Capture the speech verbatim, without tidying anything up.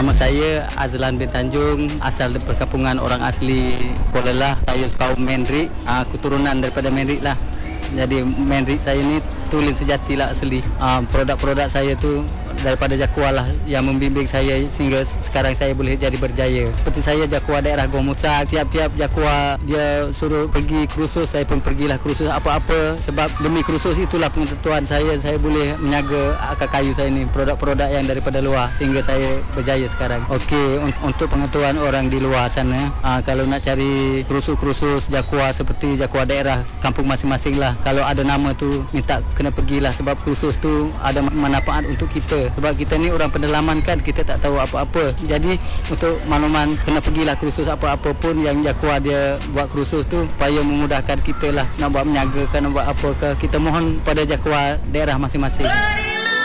Nama saya Azlan bin Tanjung, asal dari perkampungan orang asli Kuala Lah. Saya kaum Mendrik, uh, keturunan daripada Mendrik lah. Jadi Mendrik saya ni tulen sejati lah asli. Uh, produk-produk saya tu daripada Jakua lah yang membimbing saya sehingga sekarang saya boleh jadi berjaya. Seperti saya Jakua daerah Gua Musa, tiap-tiap Jakua dia suruh pergi kursus, saya pun pergilah kursus apa-apa, sebab demi kursus itulah pengetahuan saya, saya boleh menyaga akar kayu saya ni, produk-produk yang daripada luar sehingga saya berjaya sekarang. Okey, un- untuk pengetahuan orang di luar sana, aa, kalau nak cari kursus-kursus Jakua seperti Jakua daerah kampung masing-masing lah, kalau ada nama tu minta kena pergilah, sebab kursus tu ada manfaat untuk kita. Sebab kita ni orang pedalaman kan, kita tak tahu apa-apa. Jadi untuk makluman kena pergilah kursus apa-apa pun yang Jakua dia buat kursus tu supaya memudahkan kita lah nak buat menyaga ke, nak buat apa ke. Kita mohon pada Jakua daerah masing-masing.